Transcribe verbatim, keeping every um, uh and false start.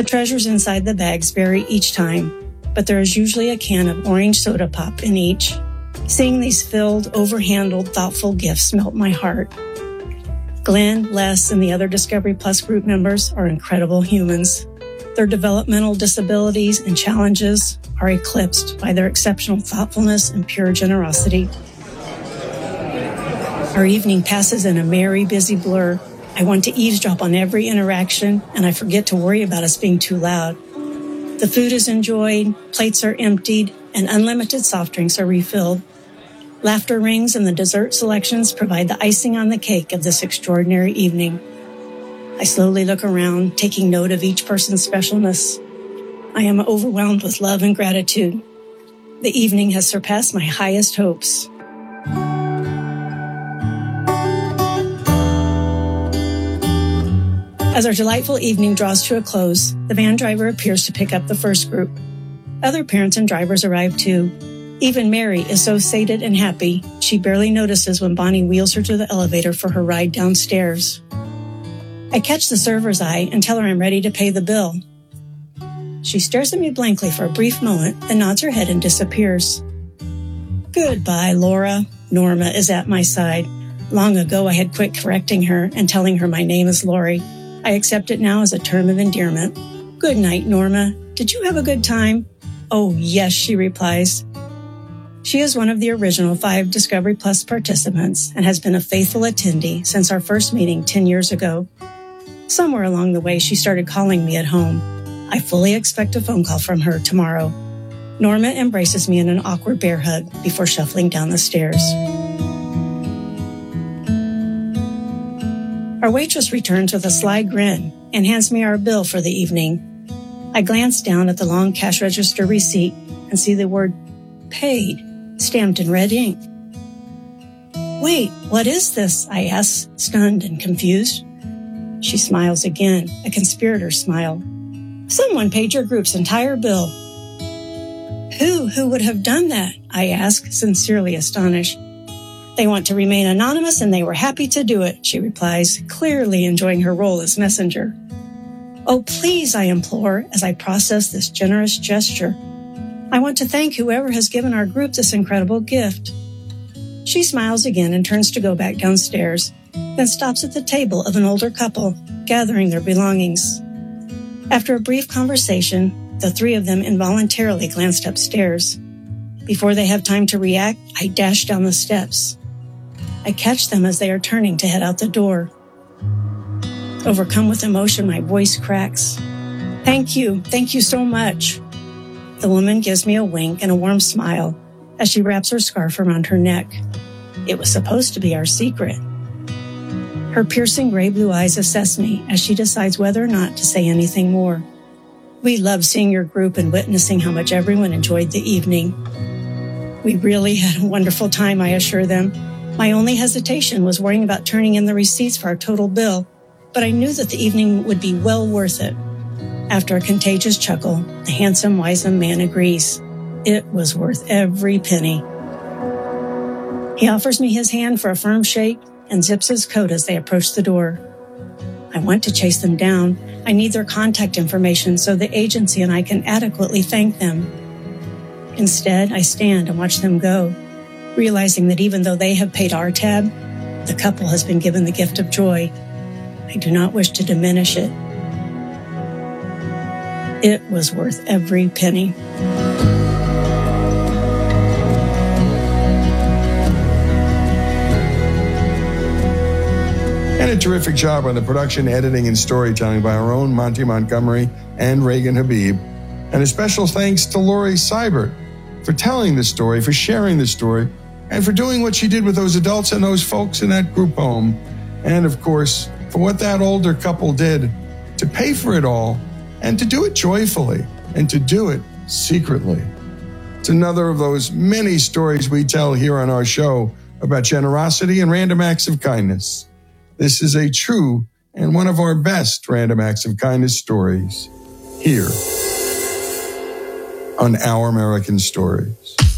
The treasures inside the bags vary each time, but there is usually a can of orange soda pop in each. Seeing these filled, overhandled, thoughtful gifts melt my heart. Glenn, Les, and the other Discovery Plus group members are incredible humans. Their developmental disabilities and challenges are eclipsed by their exceptional thoughtfulness and pure generosity. Our evening passes in a merry, busy blur. I want to eavesdrop on every interaction, and I forget to worry about us being too loud. The food is enjoyed, plates are emptied, and unlimited soft drinks are refilled. Laughter rings and the dessert selections provide the icing on the cake of this extraordinary evening. I slowly look around, taking note of each person's specialness. I am overwhelmed with love and gratitude. The evening has surpassed my highest hopes. As our delightful evening draws to a close, the van driver appears to pick up the first group. Other parents and drivers arrive too. Even Mary is so sated and happy, she barely notices when Bonnie wheels her to the elevator for her ride downstairs. I catch the server's eye and tell her I'm ready to pay the bill. She stares at me blankly for a brief moment, then nods her head and disappears. Goodbye, Laura. Norma is at my side. Long ago, I had quit correcting her and telling her my name is Lori. I accept it now as a term of endearment. Good night, Norma. Did you have a good time? Oh, yes, she replies. She is one of the original five Discovery Plus participants and has been a faithful attendee since our first meeting ten years ago. Somewhere along the way, she started calling me at home. I fully expect a phone call from her tomorrow. Norma embraces me in an awkward bear hug before shuffling down the stairs. Our waitress returns with a sly grin and hands me our bill for the evening. I glance down at the long cash register receipt and see the word paid stamped in red ink. Wait, what is this? I ask, stunned and confused. She smiles again, a conspirator smile. Someone paid your group's entire bill. Who? Who would have done that? I ask, sincerely astonished. They want to remain anonymous and they were happy to do it, she replies, clearly enjoying her role as messenger. Oh, please, I implore, as I process this generous gesture. I want to thank whoever has given our group this incredible gift. She smiles again and turns to go back downstairs, then stops at the table of an older couple, gathering their belongings. After a brief conversation, the three of them involuntarily glanced upstairs. Before they have time to react, I dash down the steps. I catch them as they are turning to head out the door. Overcome with emotion, my voice cracks. Thank you. Thank you so much. The woman gives me a wink and a warm smile as she wraps her scarf around her neck. It was supposed to be our secret. Her piercing gray-blue eyes assess me as she decides whether or not to say anything more. We love seeing your group and witnessing how much everyone enjoyed the evening. We really had a wonderful time, I assure them. My only hesitation was worrying about turning in the receipts for our total bill, but I knew that the evening would be well worth it. After a contagious chuckle, the handsome, wizened man agrees. It was worth every penny. He offers me his hand for a firm shake and zips his coat as they approach the door. I want to chase them down. I need their contact information so the agency and I can adequately thank them. Instead, I stand and watch them go, realizing that even though they have paid our tab, the couple has been given the gift of joy. I do not wish to diminish it. It was worth every penny. And a terrific job on the production, editing, and storytelling by our own Monty Montgomery and Reagan Habib. And a special thanks to Lori Seibert for telling the story, for sharing the story, and for doing what she did with those adults and those folks in that group home. And, of course, for what that older couple did to pay for it all and to do it joyfully and to do it secretly. It's another of those many stories we tell here on our show about generosity and random acts of kindness. This is a true and one of our best random acts of kindness stories here on Our American Stories.